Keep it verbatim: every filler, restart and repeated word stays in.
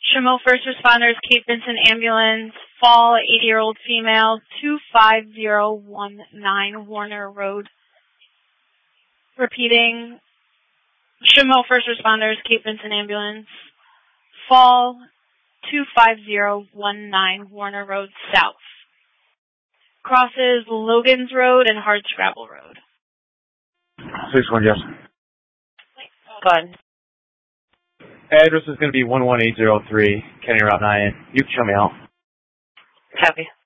Trameau First Responders, Cape Vincent Ambulance, fall, eighty-year-old female, two five zero one nine Warner Road. Repeating, Trameau First Responders, Cape Vincent Ambulance, fall, two five zero one nine Warner Road South. Crosses Logan's Road and Hardscrabble Road. six one, yes. Go ahead. Address is going to be one one eight zero three, Kenny Route nine. You can show me out. Copy.